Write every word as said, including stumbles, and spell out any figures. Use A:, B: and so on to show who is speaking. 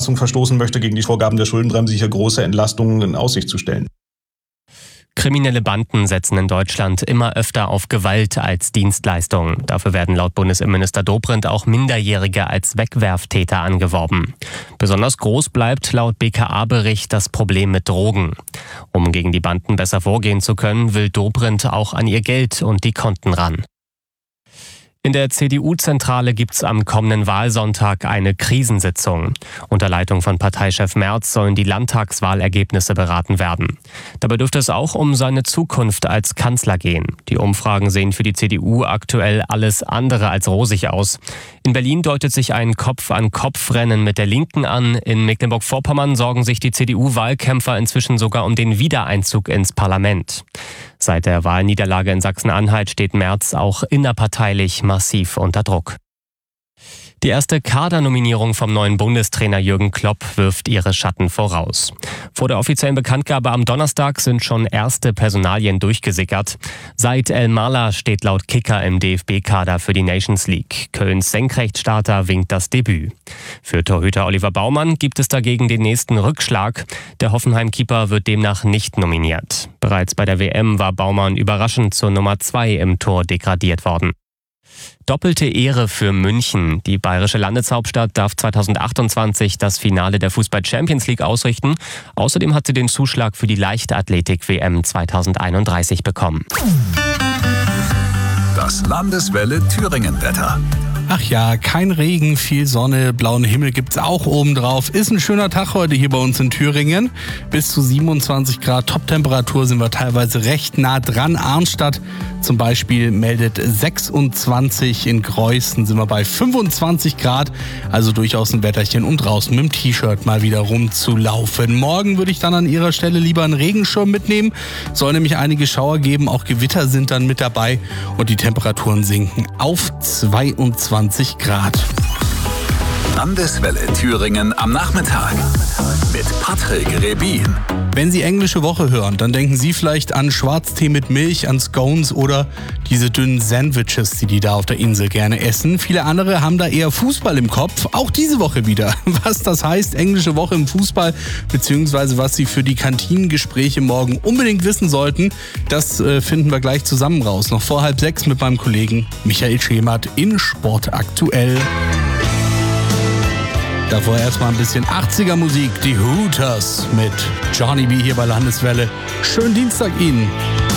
A: Verfassung verstoßen möchte, gegen die Vorgaben der Schuldenbremse hier große Entlastungen in Aussicht zu stellen.
B: Kriminelle Banden setzen in Deutschland immer öfter auf Gewalt als Dienstleistung. Dafür werden laut Bundesinnenminister Dobrindt auch Minderjährige als Wegwerftäter angeworben. Besonders groß bleibt laut B K A-Bericht das Problem mit Drogen. Um gegen die Banden besser vorgehen zu können, will Dobrindt auch an ihr Geld und die Konten ran. In der C D U-Zentrale gibt's am kommenden Wahlsonntag eine Krisensitzung. Unter Leitung von Parteichef Merz sollen die Landtagswahlergebnisse beraten werden. Dabei dürfte es auch um seine Zukunft als Kanzler gehen. Die Umfragen sehen für die C D U aktuell alles andere als rosig aus. In Berlin deutet sich ein Kopf-an-Kopf-Rennen mit der Linken an. In Mecklenburg-Vorpommern sorgen sich die C D U-Wahlkämpfer inzwischen sogar um den Wiedereinzug ins Parlament. Seit der Wahlniederlage in Sachsen-Anhalt steht Merz auch innerparteilich massiv unter Druck. Die erste Kadernominierung vom neuen Bundestrainer Jürgen Klopp wirft ihre Schatten voraus. Vor der offiziellen Bekanntgabe am Donnerstag sind schon erste Personalien durchgesickert. Said El-Mala steht laut Kicker im D F B-Kader für die Nations League. Kölns Senkrechtstarter winkt das Debüt. Für Torhüter Oliver Baumann gibt es dagegen den nächsten Rückschlag. Der Hoffenheim-Keeper wird demnach nicht nominiert. Bereits bei der W M war Baumann überraschend zur Nummer zwei im Tor degradiert worden. Doppelte Ehre für München. Die bayerische Landeshauptstadt darf zweitausendachtundzwanzig das Finale der Fußball-Champions League ausrichten. Außerdem hat sie den Zuschlag für die Leichtathletik-W M zweitausendeinunddreißig bekommen.
C: Das Landeswelle Thüringen-Wetter.
D: Ach ja, kein Regen, viel Sonne, blauen Himmel gibt's auch obendrauf. Ist ein schöner Tag heute hier bei uns in Thüringen. Bis zu siebenundzwanzig Grad Top-Temperatur sind wir teilweise recht nah dran. Arnstadt zum Beispiel meldet sechsundzwanzig, in Greußen sind wir bei fünfundzwanzig Grad. Also durchaus ein Wetterchen, um draußen mit dem T-Shirt mal wieder rumzulaufen. Morgen würde ich dann an Ihrer Stelle lieber einen Regenschirm mitnehmen. Soll nämlich einige Schauer geben, auch Gewitter sind dann mit dabei und die Temperaturen sinken auf zweiundzwanzig Grad.
C: Landeswelle Thüringen am Nachmittag mit Patrick Rebin.
D: Wenn Sie englische Woche hören, dann denken Sie vielleicht an Schwarztee mit Milch, an Scones oder diese dünnen Sandwiches, die die da auf der Insel gerne essen. Viele andere haben da eher Fußball im Kopf, auch diese Woche wieder. Was das heißt, englische Woche im Fußball, beziehungsweise was Sie für die Kantinengespräche morgen unbedingt wissen sollten, das äh, finden wir gleich zusammen raus. Noch vor halb sechs mit meinem Kollegen Michael Schemert in Sport aktuell. Davor erstmal ein bisschen achtziger Musik, die Hooters mit Johnny B hier bei Landeswelle. Schönen Dienstag Ihnen.